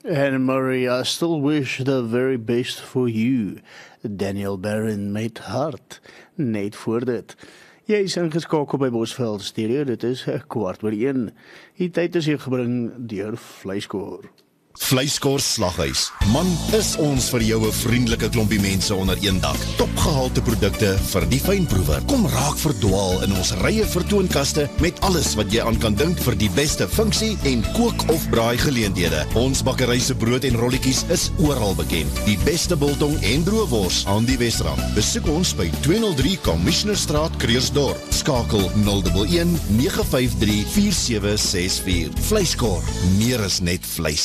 And Murray, I still wish the very best for you. Daniel Barron met hart. Net voor dit. Jy is ingeskakel by Bosveld Stereo, dit is 1:15. Die tyd is hier gebring deur Vleiskoor. Vleiskoor Slaghuis. Man, is ons vir jou 'n vriendelike klompie mense onder een dak. Topgehalte produkte vir die fynproewer. Kom raak verdwaal in ons rye vertoonkaste met alles wat jy aan kan dink vir die beste funksie en kook of braai geleenthede. Ons bakkery se brood en rolletjies is oral bekend. Die beste biltong en droëwors aan die Wesrand. Besoek ons by 203 Commissionerstraat, Krugersdorp. Skakel 011 953 4764. Vleiskoor, meer as net vleis.